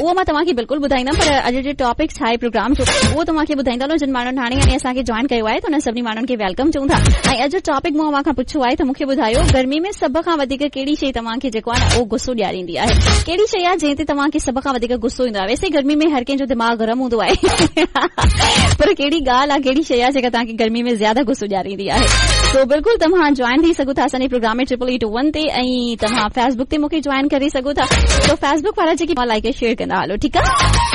उहो मां तव्हांखे बिल्कुलु ॿुधाईंदमि, पर अॼु जो टॉपिक छा आहे प्रोग्राम जो उहो तव्हांखे ॿुधाईंदा हलो। जिन माण्हुनि हाणे यानी असांखे जॉइन कयो आहे त हुन सभिनी माण्हुनि खे वेलकम चऊं था। ऐं अॼु टॉपिक मूं अव्हां खां पुछियो आहे त मूंखे ॿुधायो गर्मी में सभ खां वधीक कहिड़ी शइ तव्हांखे जेको आहे न उहो गुस्सो ॾियारींदी आहे? कहिड़ी शइ आहे जंहिं ते तव्हांखे सभ खां वधीक गुस्सो ईंदो आहे? वैसे गर्मी में हर कंहिंजो दिमाग़ गरम हूंदो आहे पर कहिड़ी ॻाल्हि आहे, कहिड़ी शइ आहे जेका तव्हांखे गर्मी में ज़्यादा गुस्सो ॾियारींदी आहे? तो बिल्कुलु तव्हां जॉइन थी सघो था असांजे प्रोग्राम में 8881 ते, ऐं तव्हां फेसबुक ते मूंखे जॉइन करे सघो था। तो फेसबुक वारा जेकी लाइक शेयर कंदा हलो, ठीकु आहे।